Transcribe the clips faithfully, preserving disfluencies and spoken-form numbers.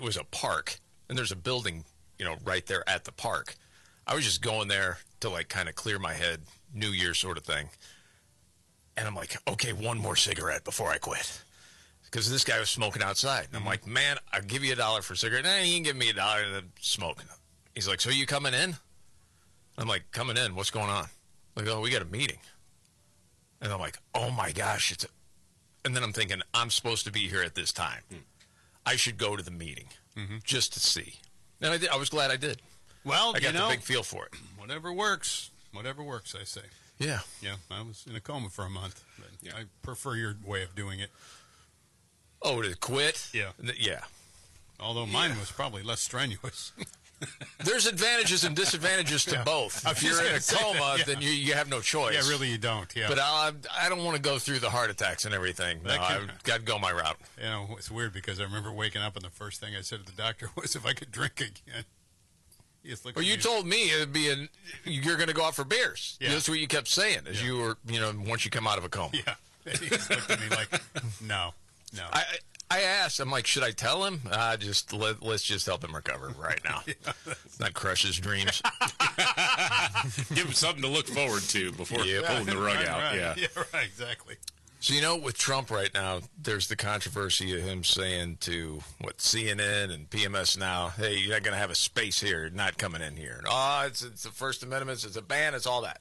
was a park, and there's a building, you know, right there at the park. I was just going there to, like, kind of clear my head, New Year sort of thing. And I'm like, okay, one more cigarette before I quit. Because this guy was smoking outside. And I'm like, man, I'll give you a dollar for a cigarette. Nah, he can give me a dollar to smoke. He's like, so you coming in? I'm like, coming in? What's going on? Like, oh, we got a meeting. And I'm like, oh, my gosh. It's a... And then I'm thinking, I'm supposed to be here at this time. Hmm. I should go to the meeting mm-hmm. just to see. And I did. I was glad I did. Well, I got you know, the big feel for it. Whatever works. Whatever works, I say. Yeah. Yeah, I was in a coma for a month. But yeah. I prefer your way of doing it. Oh, to quit? Yeah. Yeah. Although mine yeah. was probably less strenuous. There's advantages and disadvantages to yeah. both. If you're in a coma, yeah. then you, you have no choice. Yeah, really you don't, yeah. But I, I don't want to go through the heart attacks and everything. No, can, I've got to go my route. You know, it's weird because I remember waking up and the first thing I said to the doctor was if I could drink again. Well, you told me it'd be an, you're going to go out for beers. Yeah. That's what you kept saying as yeah. you were, you know, once you come out of a coma. Yeah. He just looked at me like, no, no. I I asked, I'm like, should I tell him? Uh, just let, let's just help him recover right now. yeah, not crush his dreams. Give him something to look forward to before yeah. pulling the rug right, out. Right. Yeah. yeah, right, exactly. So, you know, with Trump right now, there's the controversy of him saying to, what, C N N and P M S now, hey, you're not going to have a space here, not coming in here. And, oh, it's, it's the First Amendment, it's a ban, it's all that.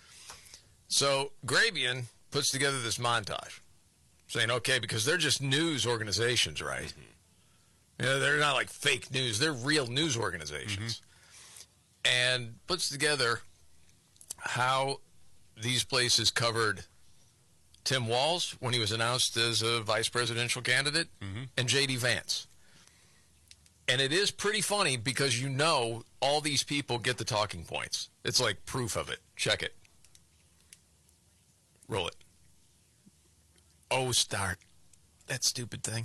So, Grabian puts together this montage saying, okay, because they're just news organizations, right? Mm-hmm. You know, they're not like fake news, they're real news organizations. Mm-hmm. And puts together how these places covered Tim Walz when he was announced as a vice presidential candidate, mm-hmm. and J D Vance. And it is pretty funny because you know all these people get the talking points. It's like proof of it. Check it. Roll it. Oh, start. That stupid thing.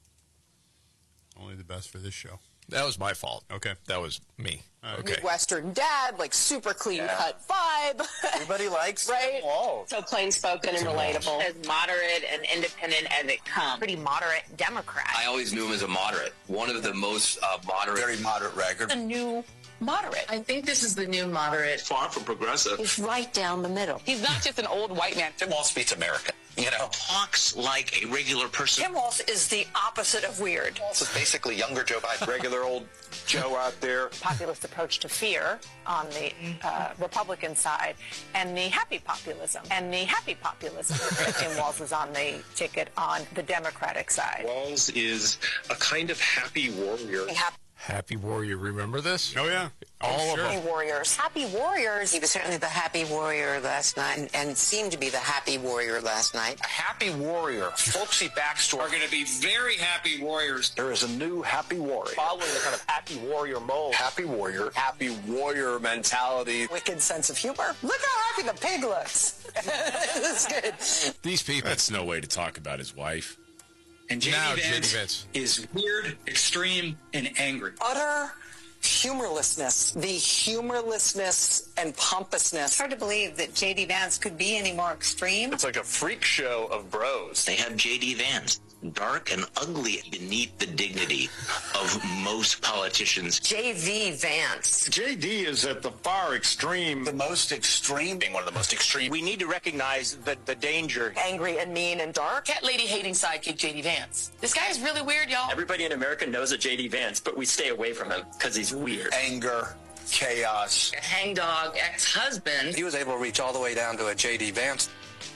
Only the best for this show. That was my fault. Okay. That was me. Right. Okay. Midwestern dad, like super clean yeah. cut vibe. Everybody likes right? Walz. So plain spoken and relatable. As moderate and independent as it comes. Pretty moderate Democrat. I always knew him as a moderate. One of the most uh, moderate. Very moderate record. The new moderate. I think this is the new moderate. Far from progressive. He's right down the middle. He's not just an old white man. Tim Walz speaks American. You know, talks like a regular person. Tim Walz is the opposite of weird. Walz is basically younger Joe Biden. Regular old Joe out there. Populist approach to fear on the uh, Republican side, and the happy populism. And the happy populism. Tim Walz is on the ticket on the Democratic side. Walz is a kind of happy warrior. Happy warrior, remember this? Oh, yeah. All oh, of sure. them. Happy warriors. Happy warriors. He was certainly the happy warrior last night, and, and seemed to be the happy warrior last night. A happy warrior, folksy backstory. Are going to be very happy warriors. There is a new happy warrior. Following the kind of happy warrior mold. Happy warrior. Happy warrior mentality. Wicked sense of humor. Look how happy the pig looks. This is good. These people. That's no way to talk about his wife. And J D Vance is weird, extreme, and angry. Utter humorlessness. The humorlessness and pompousness. It's hard to believe that J D Vance could be any more extreme. It's like a freak show of bros. They have J D Vance, dark and ugly beneath the dignity of most politicians. J V Vance. J D is at the far extreme. The most extreme. Being one of the most extreme. We need to recognize the, the danger. Angry and mean and dark. Cat lady hating sidekick J D Vance. This guy is really weird, y'all. Everybody in America knows a J D Vance, but we stay away from him because he's weird. Anger, chaos. Hangdog ex-husband. He was able to reach all the way down to a J D Vance.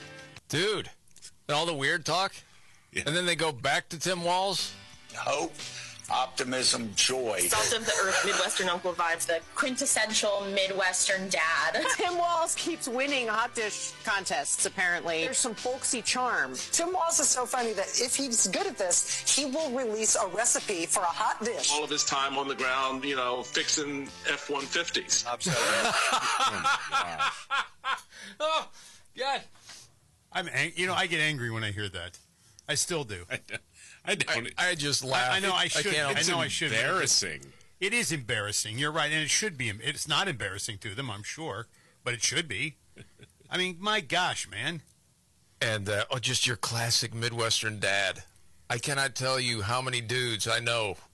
Dude, all the weird talk? Yeah. And then they go back to Tim Walz? Hope, optimism, joy. Salt of the earth, Midwestern uncle vibes, the quintessential Midwestern dad. Tim Walz keeps winning hot dish contests, apparently. There's some folksy charm. Tim Walz is so funny that if he's good at this, he will release a recipe for a hot dish. All of his time on the ground, you know, fixing F one fifties. Absolutely. Oh, God. I'm ang- you know, I get angry when I hear that. I still do. I don't. I, don't. I, I just laugh. I, I know I should. I, I know I should. Embarrassing. It is embarrassing. You're right, and it should be. It's not embarrassing to them, I'm sure, but it should be. I mean, my gosh, man. And uh, oh, just your classic Midwestern dad. I cannot tell you how many dudes I know